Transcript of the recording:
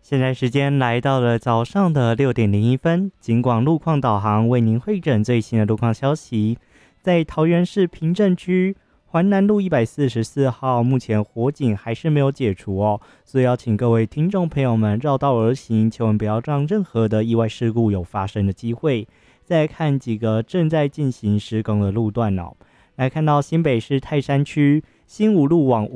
现在时间来到了早上的6:01，警广路况导航为您汇整最新的路况消息。在桃园市平镇区环南路144号，目前火警还是没有解除哦，所以要请各位听众朋友们绕道而行，千万不要让任何的意外事故有发生的机会。再来看几个正在进行施工的路段哦，来看到新北市泰山区新武路往